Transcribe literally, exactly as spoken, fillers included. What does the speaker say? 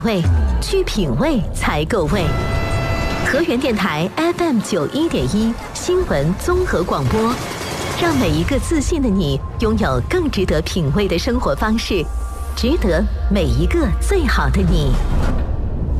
味，去品味才够味。河源电台 F M 九一点一新闻综合广播，让每一个自信的你拥有更值得品味的生活方式，值得每一个最好的你。